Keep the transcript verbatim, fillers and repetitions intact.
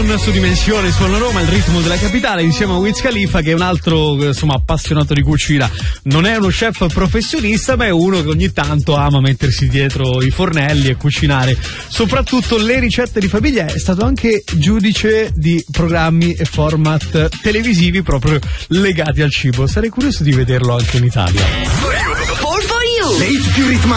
One su Dimensione, suona Roma, il ritmo della capitale, insieme a Wiz Khalifa, che è un altro, insomma, appassionato di cucina. Non è uno chef professionista, ma è uno che ogni tanto ama mettersi dietro i fornelli e cucinare soprattutto le ricette di famiglia. È stato anche giudice di programmi e format televisivi proprio legati al cibo. Sarei curioso di vederlo anche in Italia. four for you. Le hit più ritmate